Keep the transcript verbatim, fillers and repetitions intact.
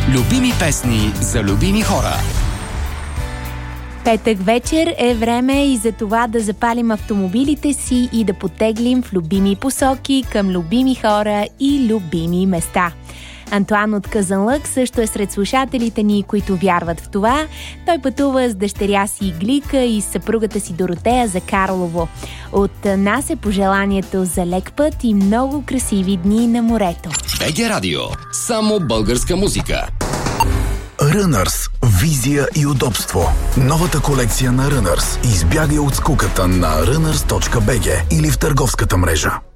Любими песни за любими хора. Петък вечер е време и за това да запалим автомобилите си и да потеглим в любими посоки към любими хора и любими места. Антуан от Казанлък също е сред слушателите ни, които вярват в това. Той пътува с дъщеря си Глика и съпругата си Доротея за Карлово. От нас е пожеланието за лек път и много красиви дни на морето. БГ Радио. Само българска музика. Runners. Визия и удобство. Новата колекция на Runners. Избягай от скуката на runners точка би джи или в търговската мрежа.